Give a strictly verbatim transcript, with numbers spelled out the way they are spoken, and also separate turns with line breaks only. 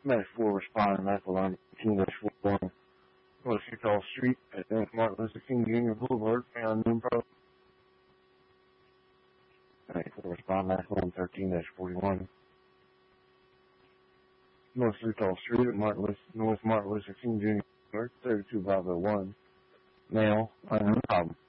Smash four responding medical line nineteen forty-one. North Utah Street at Martin Luther King Junior Boulevard, found Noon Pro. Alright, four respond medical line thirteen forty-one. North Utah Street at Martin Luther, North Martin Luther King Junior Boulevard, thirty-two five oh one. Male, unknown problem.